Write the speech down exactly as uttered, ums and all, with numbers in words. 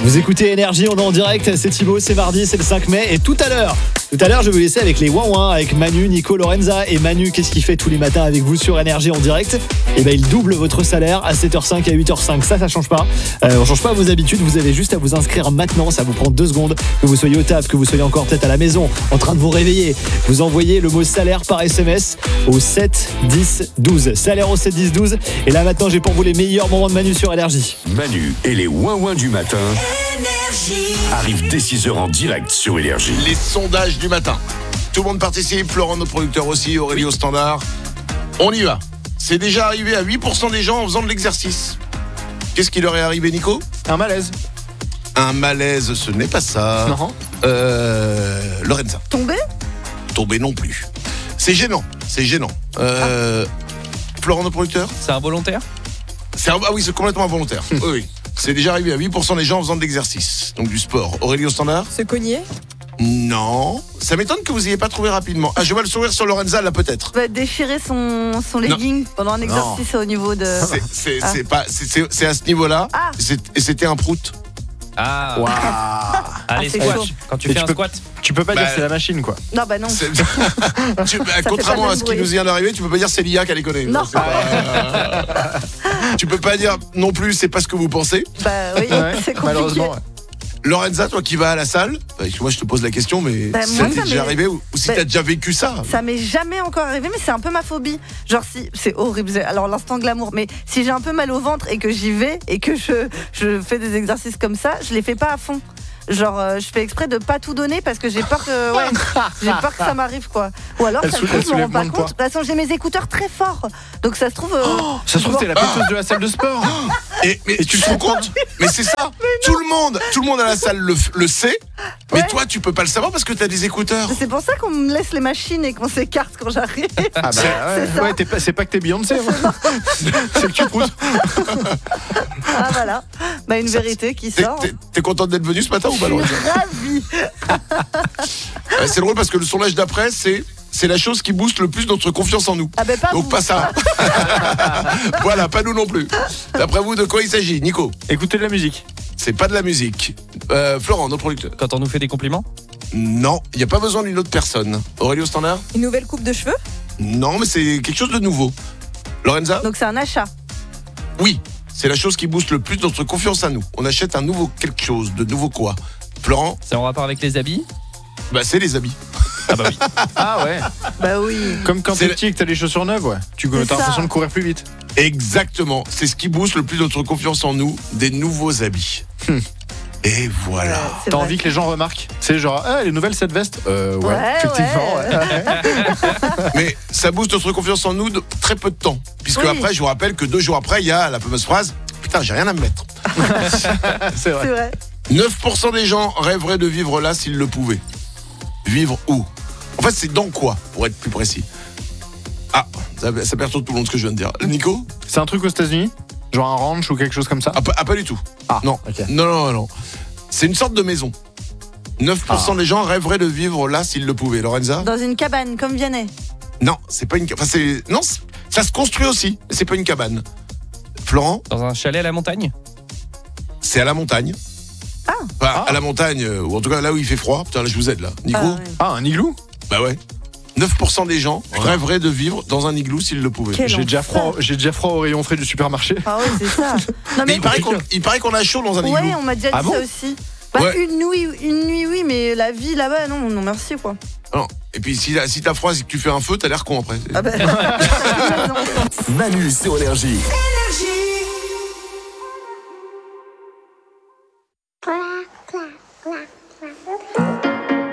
Vous écoutez Énergie, on est en direct, c'est Thibaut, c'est mardi, c'est le cinq mai. Et tout à l'heure, tout à l'heure, je vais vous laisser avec les Ouin Ouin, avec Manu, Nico, Lorenza. Et Manu, qu'est-ce qu'il fait tous les matins avec vous sur Énergie en direct? Eh ben, il double votre salaire à sept heures cinq, à huit heures cinq. Ça, ça change pas. Euh, on change pas vos habitudes, vous avez juste à vous inscrire maintenant. Ça vous prend deux secondes. Que vous soyez au taf, que vous soyez encore peut-être à la maison, en train de vous réveiller. Vous envoyez le mot salaire par S M S au sept dix douze. Salaire au sept dix douze. Et là, maintenant, j'ai pour vous les meilleurs moments de Manu sur Énergie. Manu et les Ouin Ouin du matin Énergie. arrivent dès six heures en direct sur Énergie. Les sondages du matin. Tout le monde participe, Florent, notre producteur aussi, Aurélie au standard. On y va. C'est déjà arrivé à huit pour cent des gens en faisant de l'exercice. Qu'est-ce qui leur est arrivé, Nico? Un malaise. Un malaise, ce n'est pas ça. Non. Euh, Lorenza. Tombé? Tombé non plus. C'est gênant, c'est gênant. Euh, Florent, notre producteur. C'est involontaire? C'est un- Ah oui, c'est complètement involontaire. Oui, oui. C'est déjà arrivé à huit pour cent des gens en faisant de l'exercice. Donc du sport. Aurélie au standard? Se cogner? Non. Ça m'étonne que vous n'ayez pas trouvé rapidement. Ah, je vois le sourire sur Lorenza, là, peut-être. Va déchirer son, son legging pendant un exercice au niveau de... C'est, c'est, Ah. c'est pas, c'est, c'est, c'est à ce niveau-là. Ah. C'est- et c'était un prout. Ah, Waouh. allez, c'est squat. chaud. Quand tu Et fais tu un peux- squat, Tu peux pas Bah, dire que c'est la machine, quoi. Non, bah non. C'est- tu- bah, fait contrairement pas à le ce même qui nous bruit. vient d'arriver, tu peux pas dire c'est l'I A qui a déconné. Non. C'est pas- tu peux pas dire non plus c'est pas ce que vous pensez. Bah oui, Ouais, c'est compliqué. malheureusement. ouais. Lorenza, toi qui vas à la salle, parce que moi je te pose la question, mais Bah, ça moi, t'est ça déjà m'est- arrivé ou, ou si Bah, t'as déjà vécu ça? Ça m'est jamais encore arrivé, mais c'est un peu ma phobie. Genre si, c'est horrible. c'est- Alors l'instant glamour, mais si j'ai un peu mal au ventre et que j'y vais et que je, je fais des exercices comme ça, je les fais pas à fond. Genre euh, je fais exprès de pas tout donner parce que j'ai peur que ouais, j'ai peur que ça m'arrive quoi. Ou alors Elle ça se soulève- trouve, je me elle rends pas soulève moins compte. de De toute façon, j'ai mes écouteurs très forts, donc ça se trouve. euh, Ça se trouve, t'es la péteuse de la salle de sport. Et, mais tu te rends compte? Mais c'est ça. Tout le monde, tout le monde à la salle le, le sait, mais Ouais. toi tu peux pas le savoir parce que t'as des écouteurs. C'est pour ça qu'on me laisse les machines et qu'on s'écarte quand j'arrive. Ah bah C'est ouais, ça. ouais, t'es pas- c'est pas que t'es Beyoncé. hein. C'est que tu proutes. Ah voilà, bah une vérité qui T'es, sort. t'es- t'es contente d'être venue ce matin ou pas, Je Lorenza? suis ravie. Ouais, c'est drôle parce que le sondage d'après, c'est c'est la chose qui booste le plus notre confiance en nous. Ah ben pas Donc vous. pas ça. Voilà, pas nous non plus. D'après vous, de quoi il s'agit, Nico? Écoutez de la musique. C'est pas de la musique. Euh, Florent, notre producteur. quand on nous fait des compliments? Non, il n'y a pas besoin d'une autre personne. Aurélie au standard? Une nouvelle coupe de cheveux? Non, mais c'est quelque chose de nouveau. Lorenza? Donc c'est un achat. Oui, c'est la chose qui booste le plus notre confiance en nous. On achète un nouveau quelque chose, de nouveau quoi? Florent? C'est en rapport avec les habits? Bah c'est les habits. Ah bah oui. Ah ouais. Bah oui. Comme quand C'est t'es petit et que t'as les chaussures neuves, ouais. Tu C'est as l'impression ça. de courir plus vite. Exactement, c'est ce qui booste le plus notre confiance en nous, des nouveaux habits. Hmm. Et voilà. Ouais, c'est T'as vrai. envie que les gens remarquent. C'est genre, ah, elle est nouvelle cette veste. Euh, ouais, Ouais, effectivement. ouais. ouais. Mais ça booste notre confiance en nous de très peu de temps. Puisque Oui. après, je vous rappelle que deux jours après, il y a la fameuse phrase « Putain, j'ai rien à me mettre C'est vrai. C'est vrai. ». neuf pour cent des gens rêveraient de vivre là s'ils le pouvaient. Vivre où? En fait, c'est dans quoi, pour être plus précis? Ah, ça, ça perturbe tout le monde ce que je viens de dire. Nico? C'est un truc aux États-Unis? Genre un ranch ou quelque chose comme ça? Ah, pas, ah, pas du tout. Ah, non. ok. non, non, non, non. C'est une sorte de maison. neuf pour cent Ah. des gens rêveraient de vivre là s'ils le pouvaient. Lorenza? Dans une cabane comme Vianney. Non, c'est pas une cabane. Enfin, c'est... Non, c'est- ça se construit aussi, mais c'est pas une cabane. Florent? Dans un chalet à la montagne? C'est à la montagne. Ah. Enfin, Ah. à la montagne, euh, ou en tout cas là où il fait froid. Putain, là je vous aide là. Nico? Ah, ouais. Ah, un igloo? Bah ouais. neuf pour cent des gens rêveraient de vivre dans un igloo s'ils le pouvaient. Quel J'ai déjà, enfer. froid, j'ai déjà froid au rayon frais du supermarché. Ah ouais, c'est ça. Non Mais mais il paraît, qu'on, il paraît qu'on a chaud dans un igloo. ouais, on m'a déjà dit Ah bon ça aussi. Bah, Ouais. une nuit, une nuit, oui, mais la vie là-bas, non, non, merci quoi. Non. Et puis si, si t'as froid et que tu fais un feu, t'as l'air con après. Ah bah. Manu sur Énergie. Clac, clac, clac.